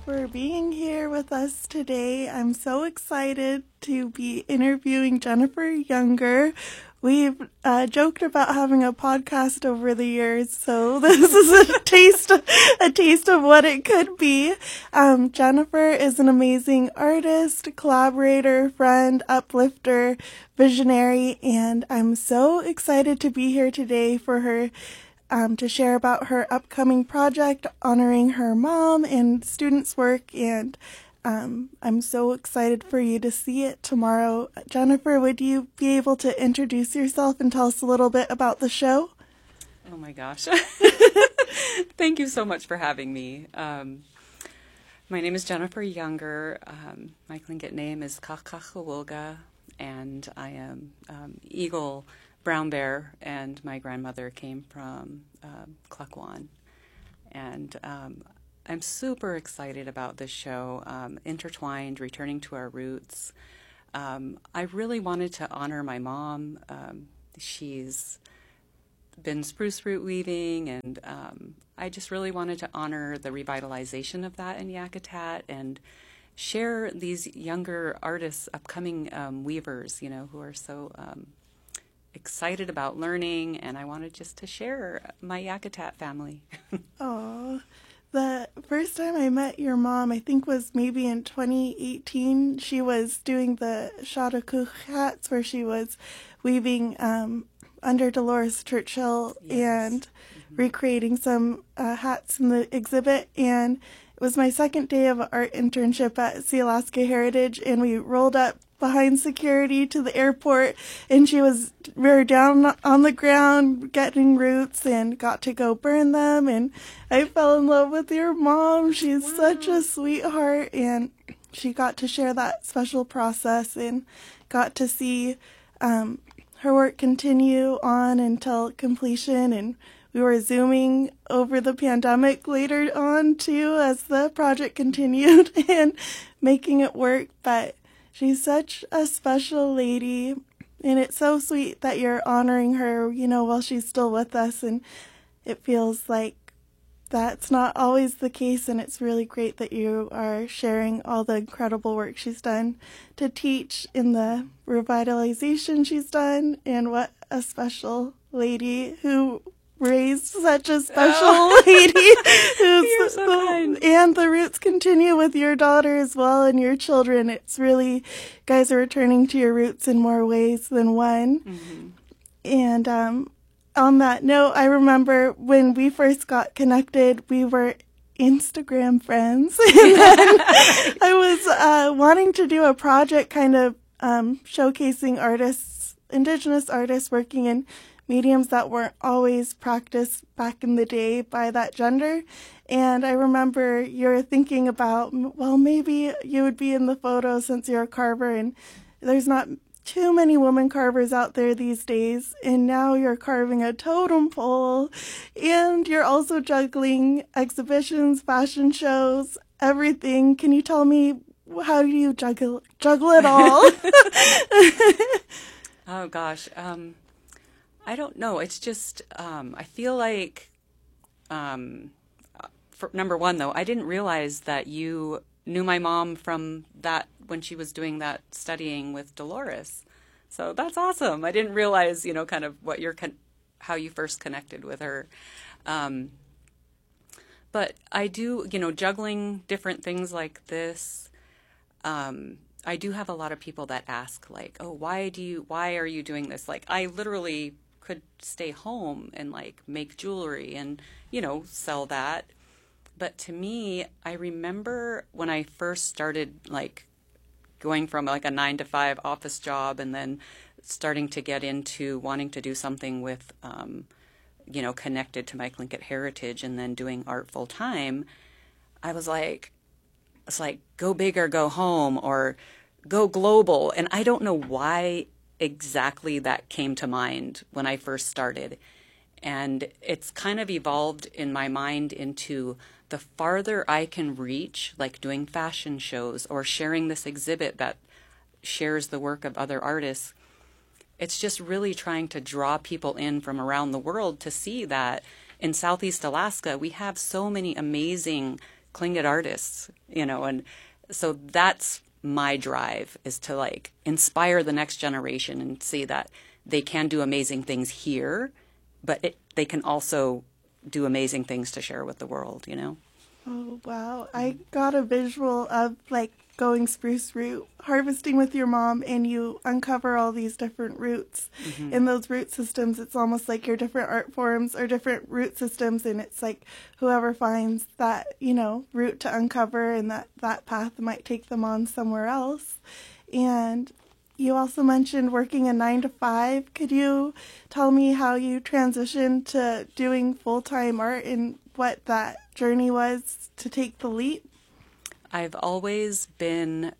for being here with us today. I'm so excited to be interviewing Jennifer Younger. We've joked about having a podcast over the years, so this is a taste of what it could be. Jennifer is an amazing artist, collaborator, friend, uplifter, visionary, and I'm so excited to be here today for her to share about her upcoming project honoring her mom and students' work, and I'm so excited for you to see it tomorrow. Jennifer, would you be able to introduce yourself and tell us a little bit about the show? Oh my gosh. Thank you so much for having me. My name is Jennifer Younger. My Tlingit name is Kakachawulga, and I am Eagle Brown Bear, and my grandmother came from Klakwan. And I'm super excited about this show, Intertwined, Returning to Our Roots. I really wanted to honor my mom. She's been spruce root weaving, and I just really wanted to honor the revitalization of that in Yakutat and share these younger artists, upcoming weavers, who are so excited about learning, and I wanted just to share my Yakutat family. Oh, the first time I met your mom, I think, was maybe in 2018. She was doing the Shadakuk hats where she was weaving under Dolores Churchill. Yes. And recreating some hats in the exhibit. And it was my second day of an art internship at Sealaska Heritage, and we rolled up behind security to the airport, and we were down on the ground getting roots and got to go burn them, and I fell in love with your mom. She's such a sweetheart, and she got to share that special process and got to see her work continue on until completion, and we were Zooming over the pandemic later on too as the project continued and making it work, but she's such a special lady, and it's so sweet that you're honoring her, while she's still with us, and it feels like that's not always the case, and it's really great that you are sharing all the incredible work she's done to teach in the revitalization she's done, and what a special lady who raised such a special lady. You're so kind. And the roots continue with your daughter as well and your children. It's really, you guys are returning to your roots in more ways than one. Mm-hmm. And on that note, I remember when we first got connected, we were Instagram friends. And then I was wanting to do a project kind of showcasing artists, Indigenous artists working in mediums that weren't always practiced back in the day by that gender. And I remember you were thinking about, well, maybe you would be in the photo since you're a carver, and there's not too many women carvers out there these days. And now you're carving a totem pole, and you're also juggling exhibitions, fashion shows, everything. Can you tell me, how do you juggle it all? Oh gosh. I don't know. It's just, I feel like, for number one, though, I didn't realize that you knew my mom from that when she was doing that studying with Dolores. So that's awesome. I didn't realize, kind of what how you first connected with her. But I do, juggling different things like this. I do have a lot of people that ask, like, oh, why are you doing this? Like, I literally could stay home and make jewelry and sell that, but to me, I remember when I first started going from a 9-to-5 office job and then starting to get into wanting to do something with connected to my Tlingit heritage and then doing art full time. I was like, it's go big or go home or go global, and I don't know why exactly that came to mind when I first started. And it's kind of evolved in my mind into the farther I can reach, like doing fashion shows or sharing this exhibit that shares the work of other artists. It's just really trying to draw people in from around the world to see that in Southeast Alaska, we have so many amazing Tlingit artists, and so that's my drive, is to like inspire the next generation and see that they can do amazing things here, but they can also do amazing things to share with the world. Oh, wow. I got a visual of like going spruce root harvesting with your mom, and you uncover all these different roots. In those root systems, it's almost like your different art forms or different root systems, and it's like whoever finds that, root to uncover, and that path might take them on somewhere else. And you also mentioned working a 9 to 5. Could you tell me how you transitioned to doing full-time art and what that journey was to take the leap? I've always been,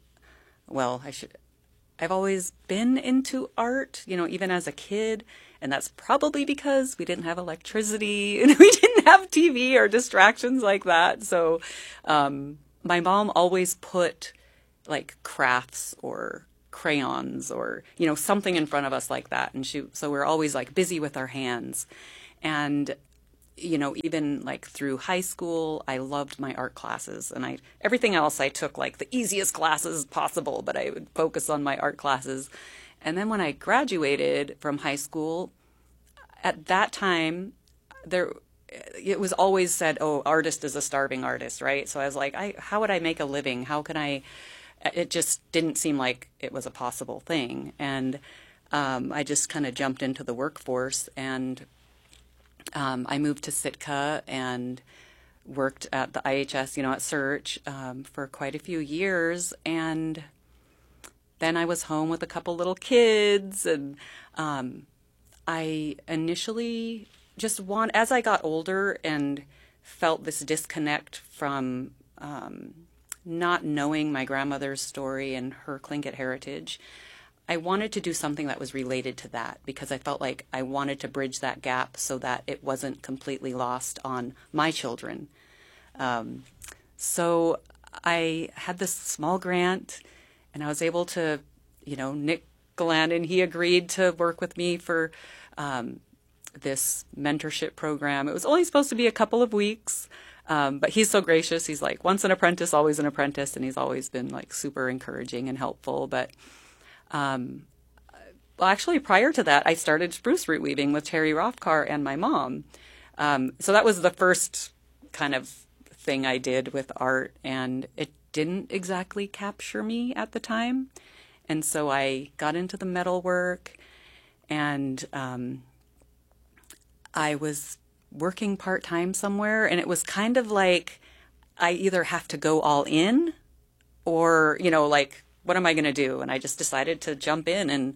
I've always been into art, even as a kid. And that's probably because we didn't have electricity and we didn't have TV or distractions like that. So my mom always put like crafts or crayons or, something in front of us like that. And so we're always like busy with our hands. And even like through high school, I loved my art classes, and everything else I took like the easiest classes possible, but I would focus on my art classes. And then when I graduated from high school, at that time, it was always said, oh, artist is a starving artist, right? So I was like, how would I make a living? How can I? It just didn't seem like it was a possible thing. And I just kind of jumped into the workforce, and I moved to Sitka and worked at the IHS, at Search, for quite a few years. And then I was home with a couple little kids. And I initially as I got older and felt this disconnect from not knowing my grandmother's story and her Tlingit heritage, I wanted to do something that was related to that, because I felt like I wanted to bridge that gap so that it wasn't completely lost on my children. So I had this small grant, and I was able to, Nick Galandon, he agreed to work with me for this mentorship program. It was only supposed to be a couple of weeks, but he's so gracious. He's like, once an apprentice, always an apprentice, and he's always been like super encouraging and helpful. But actually, prior to that, I started spruce root weaving with Terry Rothkar and my mom. So that was the first kind of thing I did with art, and it didn't exactly capture me at the time. And so I got into the metalwork, and I was working part-time somewhere, and it was kind of like I either have to go all in or, like, what am I going to do? And I just decided to jump in, and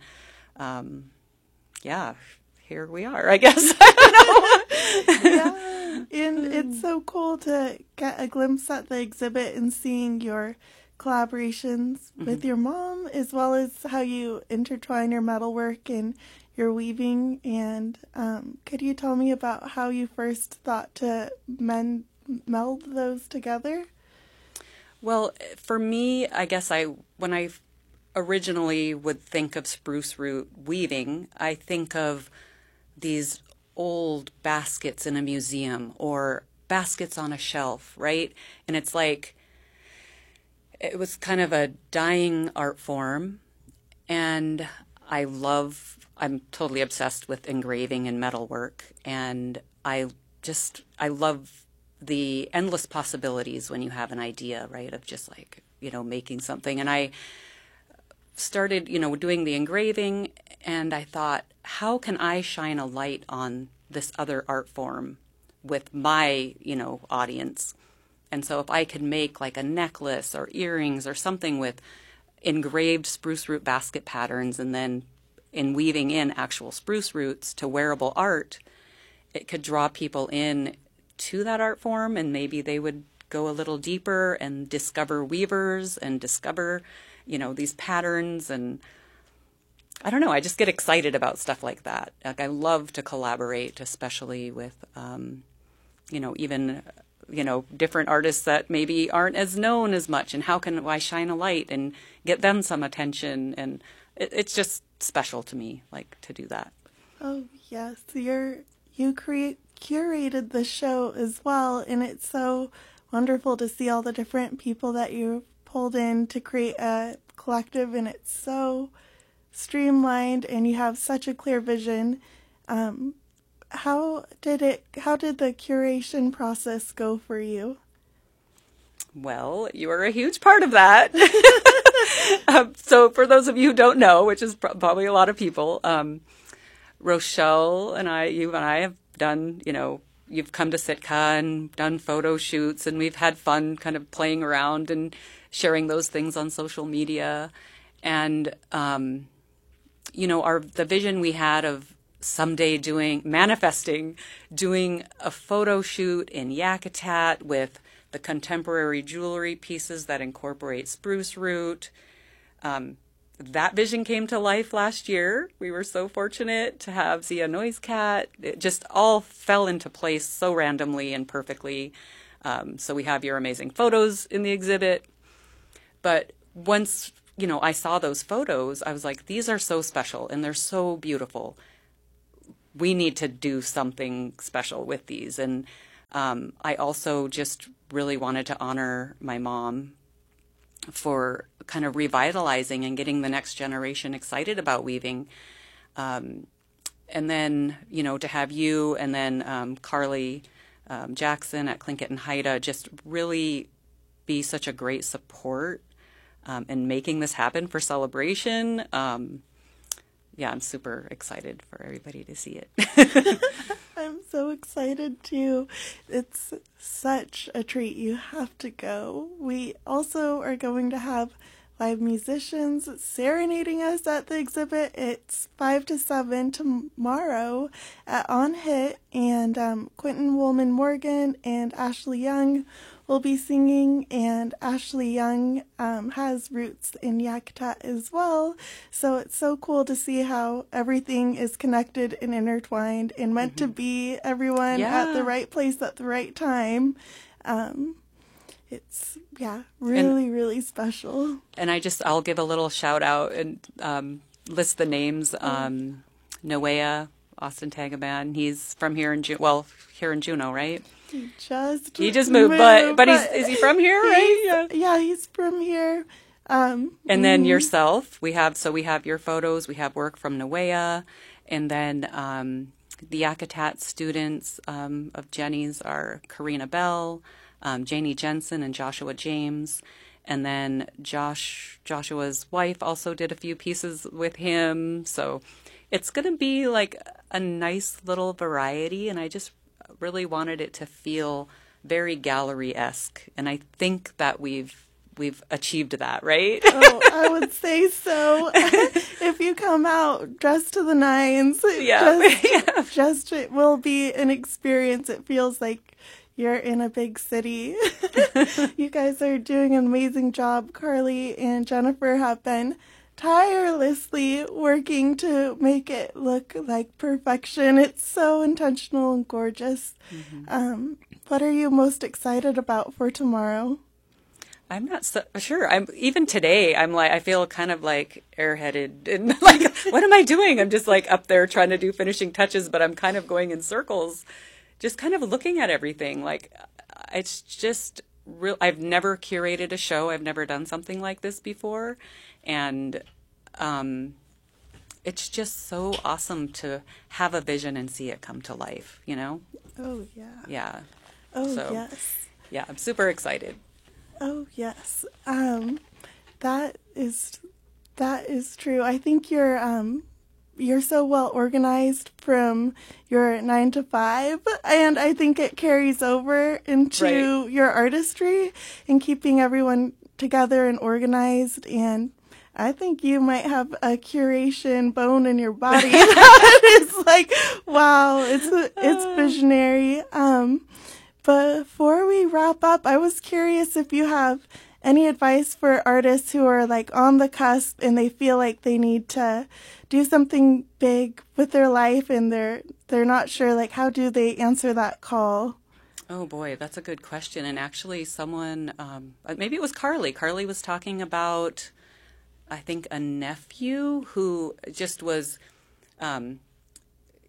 here we are, I guess. I don't know. Yeah, and it's so cool to get a glimpse at the exhibit and seeing your collaborations with your mom, as well as how you intertwine your metalwork and your weaving. And could you tell me about how you first thought to meld those together? Well, for me, I guess when I originally would think of spruce root weaving, I think of these old baskets in a museum or baskets on a shelf, right? And it's like, it was kind of a dying art form. And I'm totally obsessed with engraving and metalwork. And I love the endless possibilities when you have an idea, right, of just like, making something. And I started, doing the engraving, and I thought, how can I shine a light on this other art form with my, audience? And so if I could make like a necklace or earrings or something with engraved spruce root basket patterns, and then in weaving in actual spruce roots to wearable art, it could draw people in to that art form, and maybe they would go a little deeper and discover weavers and discover, these patterns. And I don't know, I just get excited about stuff like that. Like, I love to collaborate, especially with, even, different artists that maybe aren't as known as much, and how can I shine a light and get them some attention? And it's just special to me, like, to do that. Oh, yes. You curated the show as well, and it's so wonderful to see all the different people that you pulled in to create a collective, and it's so streamlined and you have such a clear vision. How did the curation process go for you? Well, you were a huge part of that. So for those of you who don't know, which is probably a lot of people, Rochelle and you and I have done, you've come to Sitka and done photo shoots, and we've had fun kind of playing around and sharing those things on social media. And, the vision we had of someday manifesting doing a photo shoot in Yakutat with the contemporary jewelry pieces that incorporate spruce root. That vision came to life last year. We were so fortunate to have Zia Noise Cat. It just all fell into place so randomly and perfectly. So we have your amazing photos in the exhibit. But once, I saw those photos, I was like, these are so special and they're so beautiful. We need to do something special with these. And I also just really wanted to honor my mom for kind of revitalizing and getting the next generation excited about weaving. And then, to have you and then Carly Jackson at Tlingit and Haida just really be such a great support in making this happen for celebration. Yeah, I'm super excited for everybody to see it. I'm so excited too. It's such a treat. You have to go. We also are going to have live musicians serenading us at the exhibit. It's 5 to 7 tomorrow at On Hit, and Quentin Woolman Morgan and Ashley Young will be singing, and Ashley Young has roots in Yakutat as well, so it's so cool to see how everything is connected and intertwined and meant to be everyone at the right place at the right time. It's, really special. And I'll give a little shout out and list the names. Noea Austin Tagaban, he's from here in Juneau, right? He just moved, but is he from here, right? Yeah, he's from here. And then yourself, we have your photos, we have work from Noea, and then the Yakutat students of Jenny's are Karina Bell, Janie Jensen, and Joshua James. And then Joshua's wife also did a few pieces with him. So it's going to be like a nice little variety, and I just really wanted it to feel very gallery-esque, and I think that we've achieved that, right? Oh, I would say so. If you come out dressed to the nines, just it will be an experience. It feels like you're in a big city. You guys are doing an amazing job. Carly and Jennifer have been tirelessly working to make it look like perfection. It's so intentional and gorgeous. What are you most excited about for tomorrow? I'm not so sure. Even today, I feel kind of like airheaded and like, what am I doing? I'm just like up there trying to do finishing touches, but I'm kind of going in circles, just kind of looking at everything. Like, it's just real. I've never curated a show. I've never done something like this before. And it's just so awesome to have a vision and see it come to life, Oh, yeah. Yeah. Oh, yes. Yeah, I'm super excited. Oh, yes. That is true. I think you're so well organized from your 9 to 5, and I think it carries over into your artistry and keeping everyone together and organized. And I think you might have a curation bone in your body that is like, wow, it's visionary. Before we wrap up, I was curious if you have any advice for artists who are like on the cusp and they feel like they need to do something big with their life and they're not sure, like, how do they answer that call? Oh boy, that's a good question. And actually someone, maybe it was Carly. Carly was talking about, I think, a nephew who just was,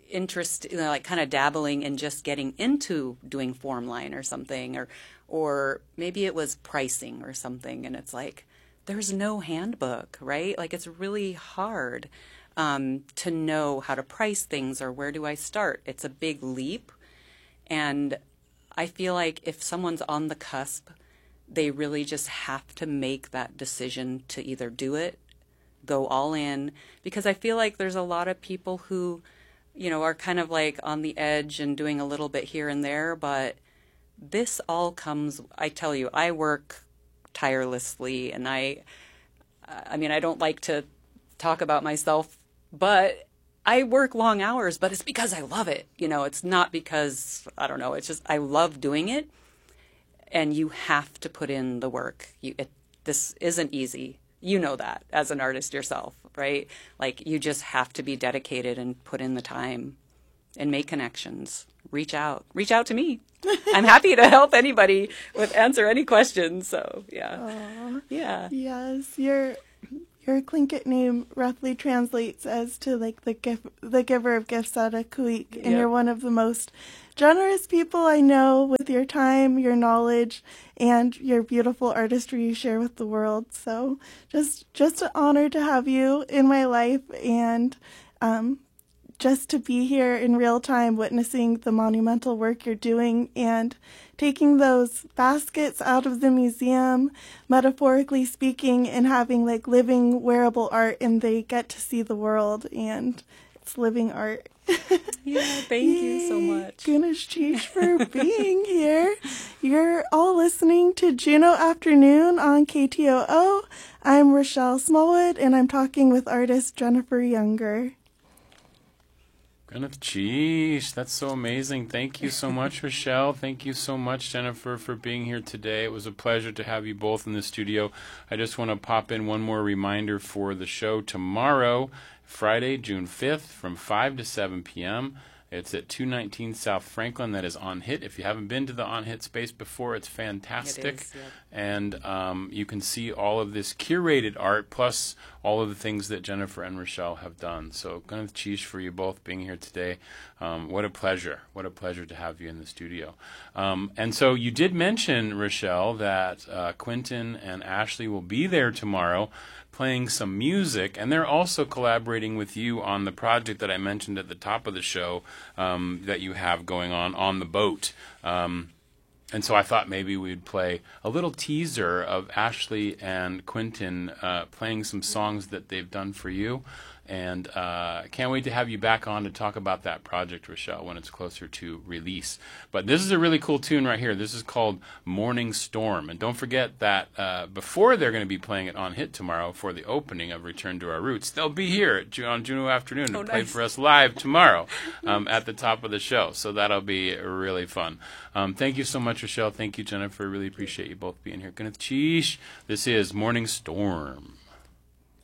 interest, like kind of dabbling in just getting into doing form line or something, or maybe it was pricing or something, and it's like there's no handbook, right? Like it's really hard to know how to price things or where do I start. It's a big leap, and I feel like if someone's on the cusp, they really just have to make that decision to either do it, go all in, because I feel like there's a lot of people who, are kind of like on the edge and doing a little bit here and there, but this all comes, I tell you, I work tirelessly, and I mean, I don't like to talk about myself, but I work long hours, but it's because I love it. It's not because, I don't know, it's just I love doing it, and you have to put in the work. This isn't easy. You know that as an artist yourself, right? Like you just have to be dedicated and put in the time and make connections. Reach out to me. I'm happy to help anybody answer any questions. So yeah. Aww. Yeah. Yes. Your Tlingit name roughly translates as to like the giver of gifts at a Kuik, and you're one of the most generous people I know with your time, your knowledge, and your beautiful artistry you share with the world. So just an honor to have you in my life, and just to be here in real time witnessing the monumental work you're doing and taking those baskets out of the museum, metaphorically speaking, and having like living wearable art, and they get to see the world, and it's living art. Yeah, thank you so much. Goodness, Cheesh, for being here. You're all listening to Juneau Afternoon on KTOO. I'm Rochelle Smallwood, and I'm talking with artist Jennifer Younger. Gwyneth, geez, that's so amazing. Thank you so much, Rochelle. Thank you so much, Jennifer, for being here today. It was a pleasure to have you both in the studio. I just want to pop in one more reminder for the show tomorrow, Friday, June 5th, from 5 to 7 p.m. It's at 219 South Franklin. That is On Hit. If you haven't been to the On Hit space before, it's fantastic. It is, yep. And you can see all of this curated art, plus all of the things that Jennifer and Rochelle have done. So, Gwyneth Cheesh, for you both being here today. What a pleasure. What a pleasure to have you in the studio. And so you did mention, Rochelle, that Quentin and Ashley will be there tomorrow playing some music, and they're also collaborating with you on the project that I mentioned at the top of the show that you have going on the boat. And so I thought maybe we'd play a little teaser of Ashley and Quentin playing some songs that they've done for you. And can't wait to have you back on to talk about that project, Rochelle, when it's closer to release. But this is a really cool tune right here. This is called Morning Storm. And don't forget that before they're going to be playing it on Hit tomorrow for the opening of Return to Our Roots, they'll be here on Juneau Afternoon to play for us live tomorrow at the top of the show. So that'll be really fun. Thank you so much, Rochelle. Thank you, Jennifer. Really appreciate you both being here. Gwyneth Cheesh, this is Morning Storm.